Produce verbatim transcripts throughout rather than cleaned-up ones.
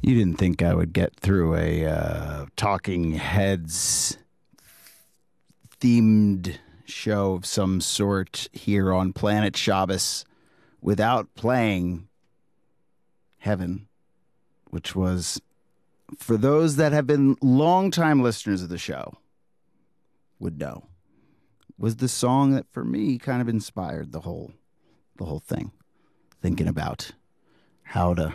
You didn't think I would get through a uh, Talking Heads themed show of some sort here on Planet Shabbos without playing Heaven, which was, for those that have been longtime listeners of the show, would know, was the song that for me kind of inspired the whole, the whole thing. Thinking about how to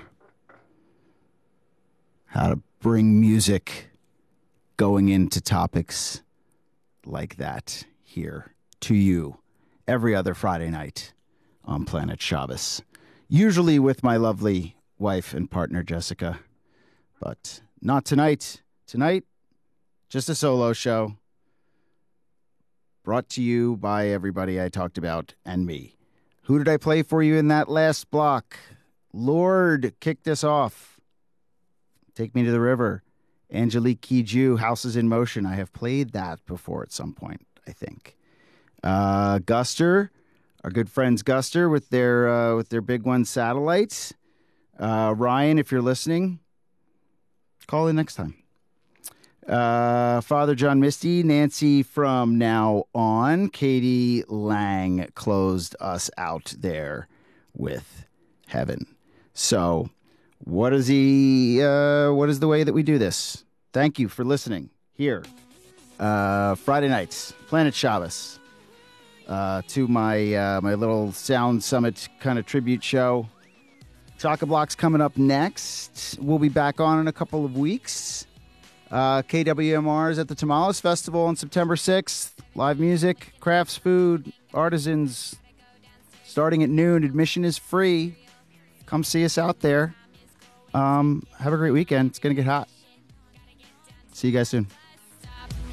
how to bring music going into topics like that here to you every other Friday night on Planet Shabbos. Usually with my lovely wife and partner, Jessica, but not tonight. Tonight, just a solo show brought to you by everybody I talked about and me. Who did I play for you in that last block? Lord kicked us off. Take Me to the River. Angelique Kidjo, Houses in Motion. I have played that before at some point, I think. Uh, Guster, our good friends Guster with their uh, with their Big One satellites. Uh, Ryan, if you're listening, call in next time. Uh, Father John Misty, Nancy from Now On. Katie Lang closed us out there with Heaven. So, what is the uh, what is the way that we do this? Thank you for listening here, uh, Friday nights, Planet Shabbos, uh, to my uh, my little Sound Summit kind of tribute show. Chock-a-Block's coming up next. We'll be back on in a couple of weeks. Uh, K W M R is at the Tamales Festival on September sixth. Live music, crafts, food, artisans, starting at noon. Admission is free. Come see us out there. Um, have a great weekend. It's going to get hot. See you guys soon.